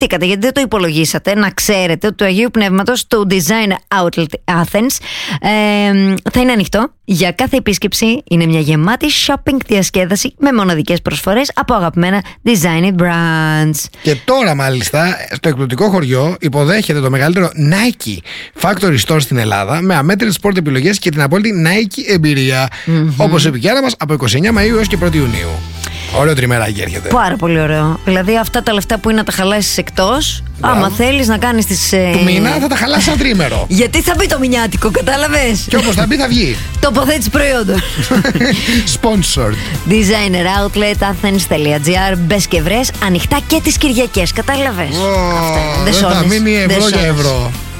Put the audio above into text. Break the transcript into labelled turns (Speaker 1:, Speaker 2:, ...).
Speaker 1: σκεφτήκατε, γιατί δεν το υπολογίσατε, να ξέρετε ότι το Αγίου Πνεύματος, το Design Outlet Athens, θα είναι ανοιχτό για κάθε επίσκεψη. Είναι μια γεμάτη shopping διασκέδαση με μοναδικές προσφορές από αγαπημένα design brands.
Speaker 2: Και τώρα μάλιστα στο εκπληκτικό χωριό υποδέχεται το μεγαλύτερο Nike Factory Store στην Ελλάδα, με αμέτρητες sport επιλογές και την απόλυτη Nike εμπειρία. Όπως είπε και άρα μας, από 29 Μαΐου έως και 1η Ιουνίου. Ωραίο τριμεράκι έρχεται.
Speaker 1: Πάρα πολύ ωραίο. Δηλαδή αυτά τα λεφτά που είναι να τα χαλάσεις εκτός, άμα θέλεις να κάνεις τις.
Speaker 2: Του μήνα θα τα χαλάσεις ένα τρίμερο.
Speaker 1: Γιατί θα μπει το μηνιάτικο, κατάλαβες.
Speaker 2: Και όπως θα μπει θα βγει.
Speaker 1: Τοποθέτηση προϊόντων.
Speaker 2: Sponsored.
Speaker 1: Designer.outlet.athens.gr. Μπες και βρες, ανοιχτά και τις Κυριακές, κατάλαβες.
Speaker 2: Δεν θα μείνει ευρώ για ευρώ.